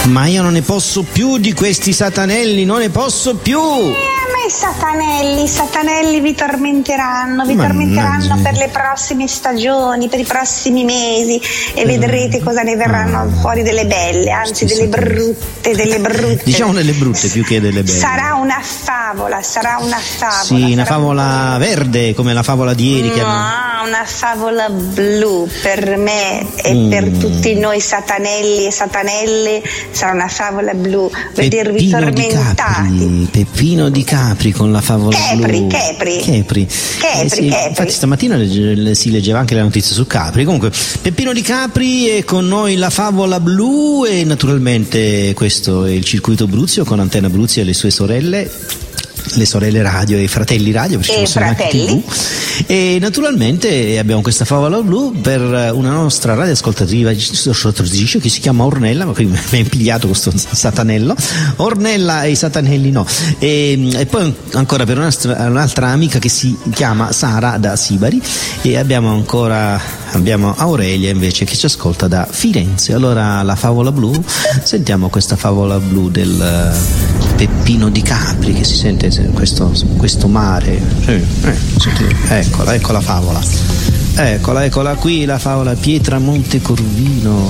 Ma io non ne posso più di questi satanelli, non ne posso più. I satanelli vi tormenteranno per le prossime stagioni, per i prossimi mesi, e vedrete cosa ne verranno fuori delle belle, anzi delle brutte. Diciamo delle brutte più che delle belle. Sarà una favola. Sì, una favola verde come la favola di ieri. Una favola blu per me e per tutti noi satanelli e satanelle. Sarà una favola blu, vedervi tormentati. Peppino di Capri con la favola blu. Capri. Infatti stamattina si leggeva anche la notizia su Capri. Comunque Peppino di Capri e con noi la favola blu, e naturalmente questo è il circuito Bruzio con Antenna Bruzio e le sue sorelle, le sorelle radio e i fratelli radio, perché sono anche TV. E naturalmente abbiamo questa favola blu per una nostra radioascoltatrice che si chiama Ornella, ma qui mi ha impigliato questo satanello. Ornella e i satanelli no. E poi ancora per un'altra amica che si chiama Sara da Sibari, e abbiamo Aurelia invece che ci ascolta da Firenze. Allora la favola blu, sentiamo questa favola blu del Peppino di Capri che si sente questo mare. Ecco la favola. Eccola qui la favola Pietramonte Corvino.